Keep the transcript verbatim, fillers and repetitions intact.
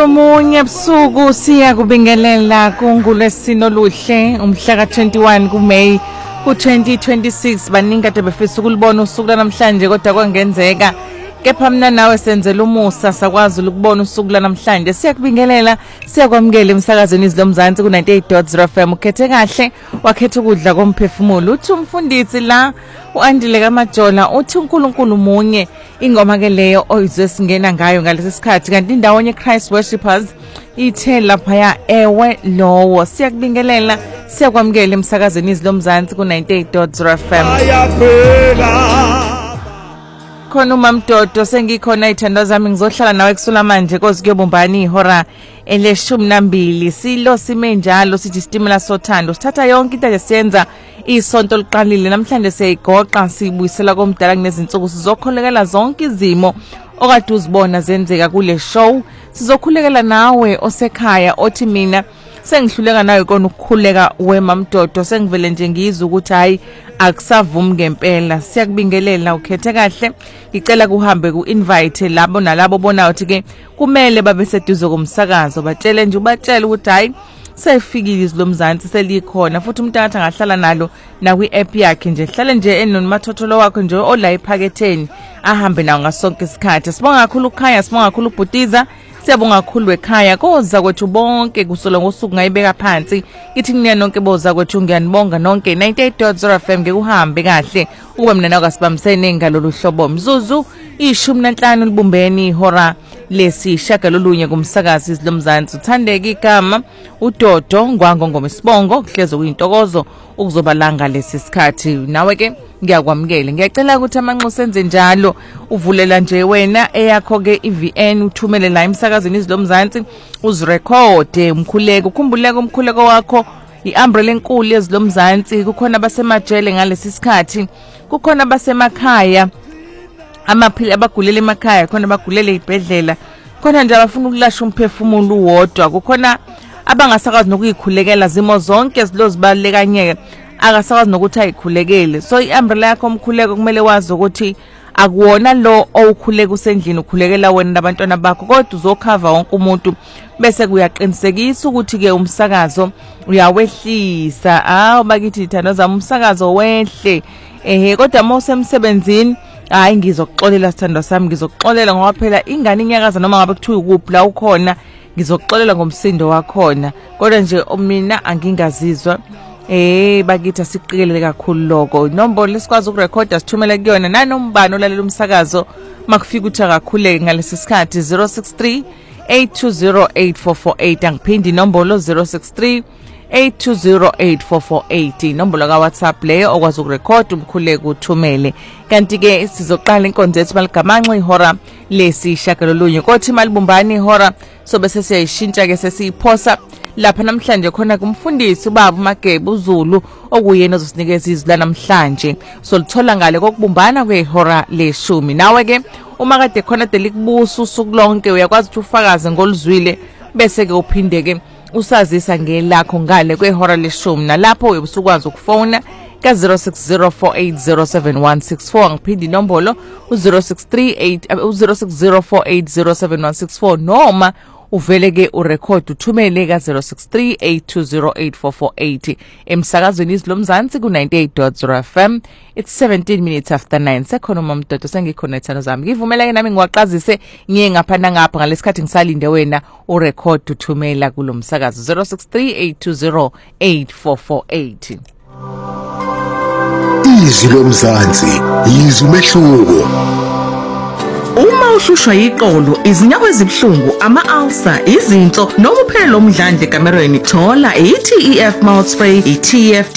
Unkulumunye ebusuku siya kubingelela kungulesino luhle umhla ka twenty-one kuMay ku twenty twenty-six. Baningi kade befisa ukulibona usuku namhlanje kodwa kwangenzeka. Kepha mina nawe senzela umusa sakwazi ukubona usuku namhlanje. Siyakubingelela, siyakwamukela emsakazweni izilomzansi ku ninety-eight point zero F M. Ukhethe kahle, wakhetha ukudla komphefumulo. Uthi umfundisi la uandile kaMajola uthi uNkulunkulu munye. Ingoma ke leyo oyizwe singena ngayo ngalesi sikhathi kanti indawo ye Christ Worshipers ithe lapha ya ewe lowo. Siyakubingelela, siyakwamukela emsakazweni izilomzansi ku ninety-eight point zero F M. Khona uMamdodo sengikhona ithando zami ngizohlala nawe kusula manje kozi kuyobumbani ihora eleshumi nambili. Silo sime njalo sithi stimula sothando sithatha yonke into esiyenza isonto liqalile namhlanje siyayigoqa sibuyisela komdala kunezinsuku sizokholekela zonke izimo okade uzibona zenzeka kule show. Sizokhulekela nawe osekhaya othi mina sengihluleka nawe kona ukukhuleka weMamdodo sengivele nje ngizwe ukuthi hayi akusavumi ngempela. Siyakubingelela, ukhethe kahle. Ngicela kuhambe ku invite labo nalabo bona uthi ke kumele babe seduze komsakazo batshele nje ubatshela ukuthi hayi seyifikile izilomzansi selikhona futhi umuntu angathi angahlala nalo na kwi app yakhe nje hlale nje enomathotholo wakho nje ola ephaketheni ahambe nawo ngasonke isikhathi. Sibonga kakhulu ukhaya, sibonga kakhulu ubhutiza, siyabonga kakhulu ekhaya koza kwethu bonke kusolo ngosuku ngayibeka phansi. Ithi kunina nonke boza kwethu ngiyanibonga nonke. ninety-eight point zero F M ngekuhambe kahle ube mina nawe kasibambisene ngalolu hlobo mzuzu ishumi nanhlanu libumbeni ihora lesishaka lolunye kumsakazi izilomzansi. Uthandeka igama uDodo Ngwango ngomsibongo kuhleze kuyintokozo ukuzobalanga lesi sikhathi. Nawe ke ngiyakwamukela, ngiyacela ukuthi amanxusa enze njalo uvulela nje wena eyakho ke I V N uthumele la emsakazweni izilomzansi uzirekhode umkhuleko. Ukhumbuleke umkhuleko wakho iumbrella enkulu yezilomzansi. Kukhona abasemajele ngalesi sikhathi, kukhona abasemakhaya amaphili abagulela emakhaya, khona abagulele ibhedlela, khona nje abafuna ukulasha umphefumulo wodwa, kukhona abangasakazi nokuyikhulekela zimo zonke zilozibalekanyeke akasakazi nokuthi ayikhulekele. So iumbrella yakho omkhuleko kumele wazi ukuthi akuwona lo owukhuleka usendlini ukhulekela wena nabantwana bakho kodwa uzokhava wonke umuntu bese kuyaqinisekisa ukuthi ke umsakazo uyawehlisa. Ah bakithi ithando zami umsakazo wehle ehe kodwa mose emsebenzini hayi ngizokuxolela sithando sami, ngizokuxolela ngoba phela ingane inyakaza noma ngabe kuthiwa ukuphi la ukhona ngizokuxolela ngomsindo wakhona kodwa nje mina angingazizwa. Eh bakithi asiqikelele kakhulu lokho. Inombolo lesikwazi ukurekhoda sithumele kuyona nanombani olalela umsakazo makufika uthi akakhuleke ngalesi sikhathi zero six three eight two zero eight four four eight. Angiphindi inombolo zero six three eight two zero eight four four eight inombolo ka WhatsApp leyo okwazi ukurekhoda umkhuleko uthumele. Kanti ke sizoqala inkonzo yethu maligamanxa ihora lesishaka lolunye kothi malibumbani ihora so bese siyayishintsha ke sesiyiphosa lapha namhlanje khona kumfundisi ubaba uMagebe uZulu okuyena ozosinikeza izwi namhlanje. So lithola ngale kokubumbana kwehora leshumi. Nawe ke uma kade khona delikubusa usuku lonke uyakwazi ukuthi ufakaze ngoluzwile bese ke uphinde ke usazisa ngelakho ngale kwehora leshumi. Nalapho uyebusukwazi ukufona ka zero six zero four eight zero seven one six four. Ngiphindi inombolo u zero six three eight u zero six zero four eight zero seven one six four noma uvele ke urecord uthumele ka zero six three eight two zero eight four four eight emsakazweni izilomzansi ku ninety-eight point zero F M. It's seventeen minutes after nine. Sekhona uMamdodo sengikhona ithando zami ngivumela ke nami ngiwaqazise ngiye ngaphana ngapha ngalesikhathi ngisalinde wena urecord uthumela kulomsakazo zero six three eight two zero eight four four eight. Izilomzansi izumehluko. Uma ushushwa yiqolo, izinyawo ezibhlungu, ama-ulcer, izinso noma uphelo omdlande kamerweni, thola i-T E F mouth spray, i-T E F